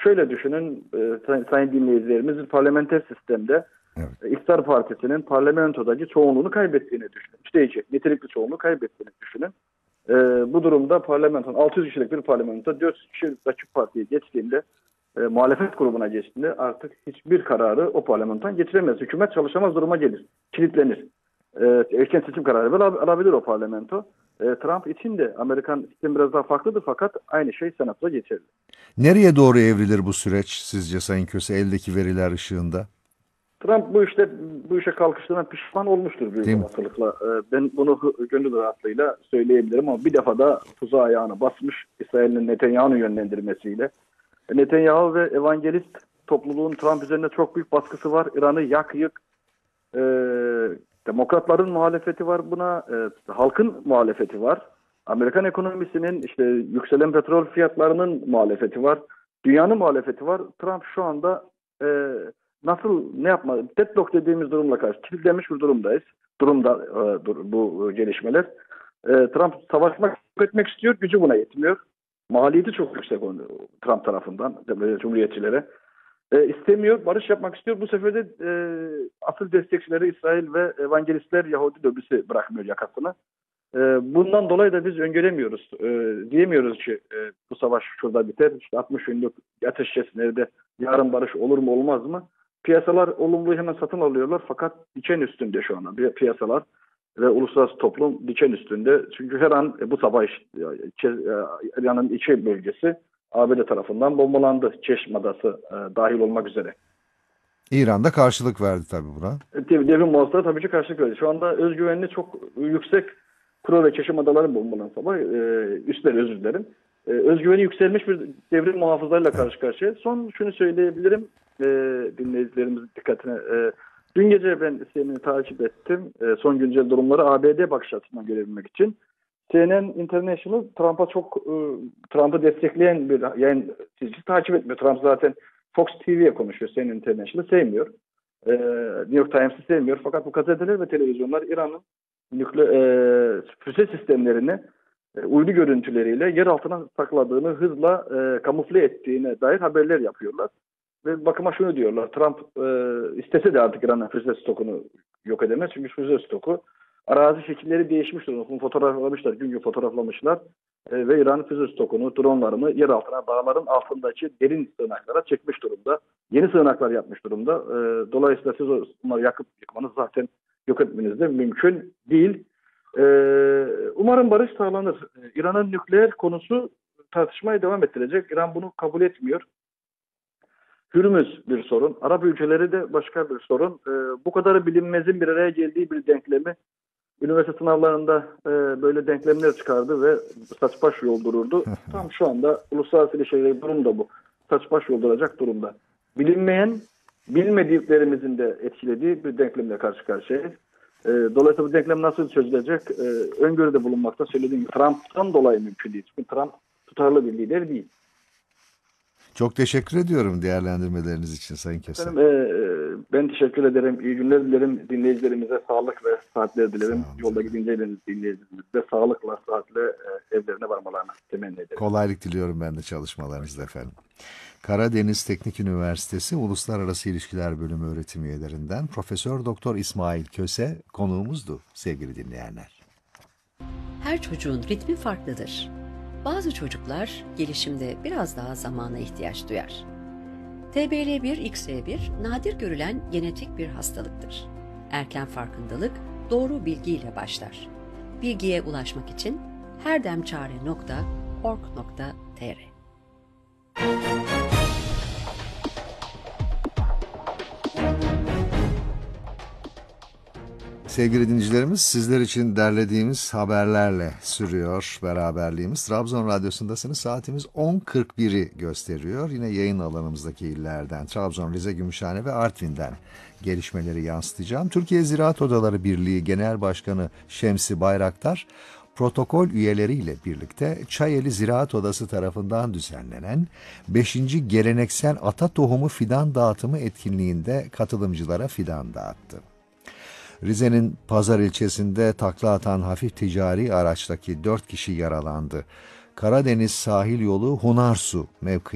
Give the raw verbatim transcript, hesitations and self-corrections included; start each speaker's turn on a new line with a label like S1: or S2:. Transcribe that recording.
S1: şöyle düşünün e, say, sayın dinleyicilerimiz, parlamenter sistemde
S2: Evet.
S1: e, İktidar Partisi'nin parlamentodaki çoğunluğunu kaybettiğini düşünün. İşte diyecek, nitelikli çoğunluğu kaybettiğini düşünün. E, bu durumda parlamenton altı yüz kişilik bir parlamento dört yüz kişi rakip partiye geçtiğinde, e, muhalefet grubuna geçtiğinde artık hiçbir kararı o parlamentodan geçiremez. Hükümet çalışamaz duruma gelir, kilitlenir. E, erken seçim kararı alabilir o parlamento. E, Trump için de Amerikan sistemi biraz daha farklıdır fakat aynı şey senatoda geçerli.
S2: Nereye doğru evrilir bu süreç sizce Sayın Köse eldeki veriler ışığında?
S1: Trump bu işte bu işe kalkıştığına pişman olmuştur büyük
S2: Değil mi?
S1: olasılıkla. E, ben bunu gönül rahatlığıyla söyleyebilirim ama bir defa da tuzağa ayağını basmış İsrail'in Netanyahu'nun yönlendirmesiyle. E, Netanyahu ve evangelist topluluğun Trump üzerinde çok büyük baskısı var. İran'ı yak yık. E, Demokratların muhalefeti var buna. E, halkın muhalefeti var. Amerikan ekonomisinin işte yükselen petrol fiyatlarının muhalefeti var. Dünyanın muhalefeti var. Trump şu anda e, nasıl ne yapma deadlock dediğimiz durumla karşı kilitlenmiş bir durumdayız. Durumda e, dur, bu gelişmeler. E, Trump savaşmak etmek istiyor. Gücü buna yetmiyor. Maliyeti çok yüksek onu, Trump tarafından Cumhuriyetçilere. E, istemiyor, barış yapmak istiyor. Bu sefer de e, asıl destekçileri İsrail ve evangelistler Yahudi lobisi bırakmıyor yakasını. E, bundan dolayı da biz öngöremiyoruz. E, diyemiyoruz ki e, bu savaş şurada biter. İşte altmış günlük ateşkes nerede? Yarın barış olur mu olmaz mı? Piyasalar olumluyu hemen satın alıyorlar fakat diken üstünde şu anda piyasalar ve uluslararası toplum diken üstünde. Çünkü her an e, bu savaş İran'ın içi bölgesi A B D tarafından bombalandı. Çeşme Adası e, dahil olmak üzere.
S2: İran da karşılık verdi tabii buna.
S1: E, devrim muhasırları tabii ki karşılık verdi. Şu anda özgüvenli çok yüksek Kuro ve Çeşme Adaları bombalanan sabah e, üstleri özür dilerim. E, özgüveni yükselmiş bir devrim muhafızlarıyla karşı karşıya. Son şunu söyleyebilirim e, dinleyicilerimizin dikkatine. E, dün gece ben C N N'i takip ettim. E, son güncel durumları A B D bakış açısından görebilmek için. C N N International Trump'a çok e, Trump'ı destekleyen bir yayın çizgisi takip etmiyor. Trump zaten Fox T V'ye konuşuyor. C N N International'ı sevmiyor. E, New York Times'ı sevmiyor. Fakat bu gazeteler ve televizyonlar İran'ın nükle e, füze sistemlerini e, uydu görüntüleriyle yer altına sakladığını, hızla e, kamufle ettiğine dair haberler yapıyorlar. Ve bakıma şunu diyorlar. Trump e, istese de artık İran'ın füze stokunu yok edemez. Çünkü füze stoku arazi şekilleri değişmiş durumda. Bunu fotoğraflamışlar, gün gün fotoğraflamışlar. E, ve İran füze stokunu, dronlarını yer altına, dağların altındaki derin sığınaklara çekmiş durumda. Yeni sığınaklar yapmış durumda. E, dolayısıyla siz onları yakıp yıkmanız zaten yok etmeniz de mümkün değil. E, umarım barış sağlanır. E, İran'ın nükleer konusu tartışmaya devam ettirecek. İran bunu kabul etmiyor. Hürmüz bir sorun. Arap ülkeleri de başka bir sorun. E, bu kadar bilinmezin bir araya geldiği bir denklemi üniversite sınavlarında e, böyle denklemler çıkardı ve saç baş yoldururdu. Tam şu anda uluslararası ilişkiler durum da bu. Saç baş yolduracak durumda. Bilinmeyen, bilmediklerimizin de etkilediği bir denklemle karşı karşıyayız. E, dolayısıyla bu denklem nasıl çözülecek? E, öngörüde bulunmakta söylediğim gibi Trump'tan dolayı mümkün değil. Çünkü Trump tutarlı bir lider değil.
S2: Çok teşekkür ediyorum değerlendirmeleriniz için Sayın Köse.
S1: Efendim, e, ben teşekkür ederim. İyi günler dilerim. Dinleyicilerimize sağlık ve saatler dilerim. Yolda gidince dinleyicilerimize sağlıkla, saatle e, evlerine varmalarını temenni ederim.
S2: Kolaylık diliyorum ben de çalışmalarınızda efendim. Karadeniz Teknik Üniversitesi Uluslararası İlişkiler Bölümü öğretim üyelerinden Profesör Doktor İsmail Köse konuğumuzdu sevgili dinleyenler.
S3: Her çocuğun ritmi farklıdır. Bazı çocuklar gelişimde biraz daha zamana ihtiyaç duyar. T B L bir X R bir nadir görülen genetik bir hastalıktır. Erken farkındalık doğru bilgiyle başlar. Bilgiye ulaşmak için herdemçare nokta org nokta tr.
S2: Sevgili dinleyicilerimiz, sizler için derlediğimiz haberlerle sürüyor beraberliğimiz. Trabzon Radyosu'ndasınız. Saatimiz on kırk biri gösteriyor. Yine yayın alanımızdaki illerden, Trabzon, Rize, Gümüşhane ve Artvin'den gelişmeleri yansıtacağım. Türkiye Ziraat Odaları Birliği Genel Başkanı Şemsi Bayraktar, protokol üyeleriyle birlikte Çayeli Ziraat Odası tarafından düzenlenen beşinci Geleneksel Ata Tohumu Fidan Dağıtımı etkinliğinde katılımcılara fidan dağıttı. Rize'nin Pazar ilçesinde takla atan hafif ticari araçtaki dört kişi yaralandı. Karadeniz sahil yolu Hunarsu mevki